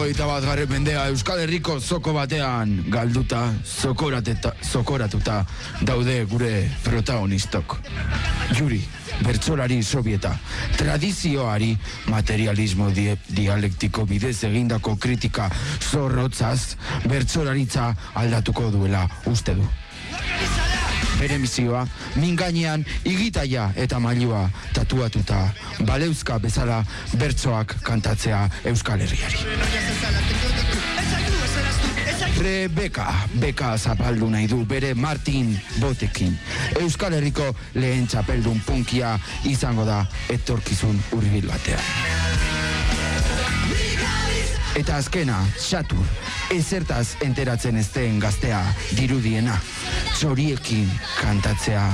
21. mendea Euskal Herriko zoko batean galduta, zokoratuta daude gure protagonistok. Juri, bertsolari sovieta, tradizioari materialismo dialektiko bidez egindako kritika zorrotzaz, bertsolaritza aldatuko duela uste du. Bere misioa, min gainean igitaia eta mailua tatuatuta, baleuzka bezala bertsoak kantatzea Euskal Herriari. Beka zapaldu nahi du bere Martin Botekin. Euskal Herriko lehen txapeldun punkia izango da etorkizun hurbil batean. Eta azkena, Xatur, ezertaz enteratzen ez den gaztea dirudiena, txoriekin kantatzea